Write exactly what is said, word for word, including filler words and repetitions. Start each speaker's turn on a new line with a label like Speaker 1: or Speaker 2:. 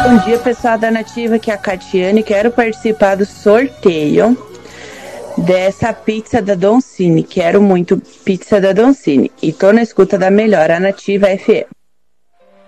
Speaker 1: Bom dia, pessoal da Nativa, aqui é a Catiane. Quero participar do sorteio dessa pizza da Don Cine. Quero muito pizza da Don Cine. E tô na escuta da melhor, a Nativa F M.